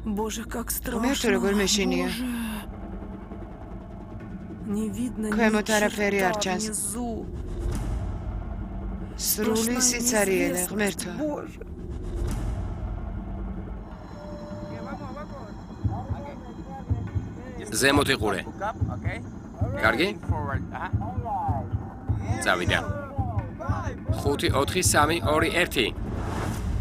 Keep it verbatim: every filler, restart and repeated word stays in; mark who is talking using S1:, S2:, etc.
S1: Боже, как страшно.
S2: ღმერთო როგორ მეშინია.
S1: Не видно
S2: ქვემოთ
S1: ни
S2: არაფერი არ
S1: черта
S2: ჩანს.
S1: внизу.
S2: სრული სიცარიელე ღმერთო.
S1: Боже.
S3: ზემოთ იყურე. კარგი? წავიდა. ხუთი ოთხი სამი ორი ერთი